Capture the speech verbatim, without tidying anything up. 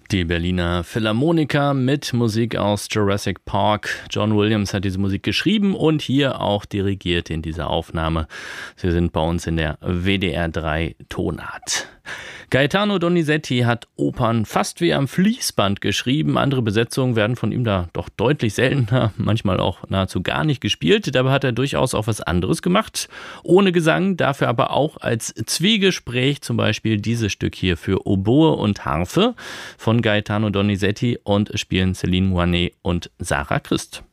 Die Berliner Philharmoniker mit Musik aus Jurassic Park. John Williams hat diese Musik geschrieben und hier auch dirigiert in dieser Aufnahme. Sie sind bei uns in der W D R drei Tonart. Gaetano Donizetti hat Opern fast wie am Fließband geschrieben. Andere Besetzungen werden von ihm da doch deutlich seltener, manchmal auch nahezu gar nicht gespielt. Dabei hat er durchaus auch was anderes gemacht. Ohne Gesang, dafür aber auch als Zwiegespräch, zum Beispiel dieses Stück hier für Oboe und Harfe von Gaetano Donizetti, und spielen Céline Moinet und Sarah Christ.